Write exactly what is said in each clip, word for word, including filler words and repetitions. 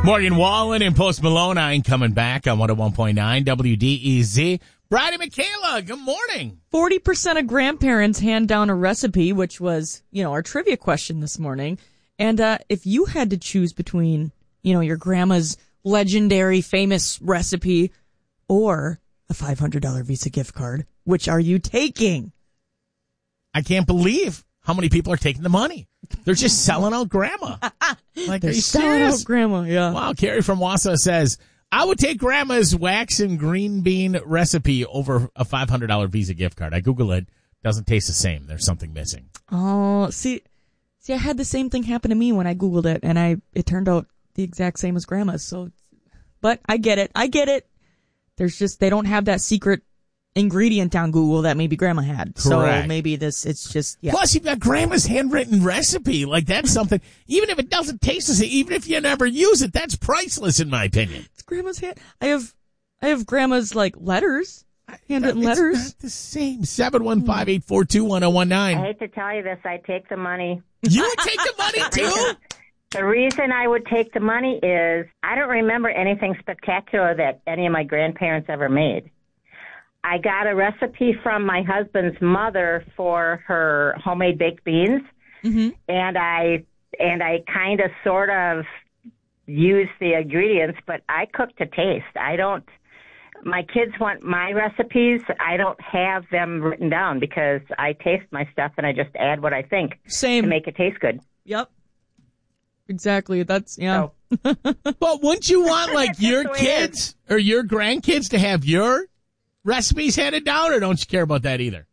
Morgan Wallen and Post Malone coming back on one oh one point nine W D E Z. Brady Michaela, good morning. forty percent of grandparents hand down a recipe, which was, you know, our trivia question this morning. And uh, if you had to choose between, you know, your grandma's legendary famous recipe or a five hundred dollars Visa gift card, which are you taking? I can't believe how many people are taking the money. They're just selling out grandma. Like, They're are you selling serious? out grandma, yeah. Wow, Carrie from Wausau says, I would take grandma's wax and green bean recipe over a five hundred dollars Visa gift card. I Google it. Doesn't taste the same. There's something missing. Oh, see, see, I had the same thing happen to me when I Googled it, and I it turned out the exact same as grandma's. So, but I get it. I get it. There's just, they don't have that secret ingredient on Google that maybe grandma had. Correct. So maybe this, it's just, yeah. Plus, you've got grandma's handwritten recipe. Like, that's something, even if it doesn't taste the same, even if you never use it, that's priceless in my opinion. It's grandma's hand. I have, I have grandma's, like, letters. Handwritten it's letters. Not the same. seven one five, eight four two, one oh one nine. I hate to tell you this, I take the money. You would take the money, too? The reason I would take the money is I don't remember anything spectacular that any of my grandparents ever made. I got a recipe from my husband's mother for her homemade baked beans, Mm-hmm. and I and I kind of sort of used the ingredients, but I cook to taste. I don't. My kids want my recipes. I don't have them written down because I taste my stuff and I just add what I think Same. to make it taste good. Yep. Exactly. That's, yeah. So, But wouldn't you want, like, That's your the way it kids or your grandkids to have your recipes handed down, or don't you care about that either?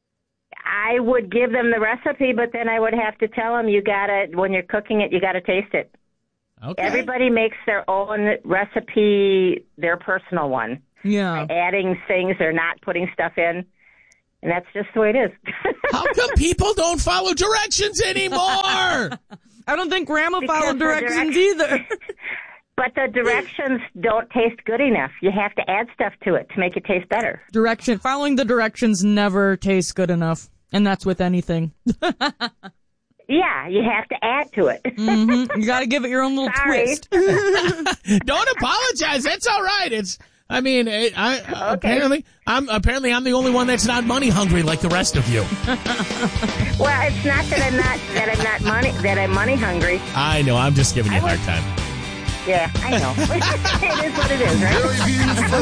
I would give them the recipe, but then I would have to tell them you gotta, when you're cooking it, you gotta taste it. Okay. Everybody makes their own recipe, their personal one. Yeah. Adding things or not putting stuff in, and that's just the way it is. How come people don't follow directions anymore? I don't think grandma Because followed the directions direc- either. But the directions don't taste good enough. You have to add stuff to it to make it taste better. Direction. Following the directions never tastes good enough. And that's with anything. Yeah, you have to add to it. Mm-hmm. You got to give it your own little Sorry. twist. Don't apologize. That's all right. It's. I mean, I, I okay. apparently I'm apparently I'm the only one that's not money hungry like the rest of you. Well, it's not that I'm not that I'm not money that I'm money hungry. I know. I'm just giving you a I hard time. Yeah, I know. It is what it is, right?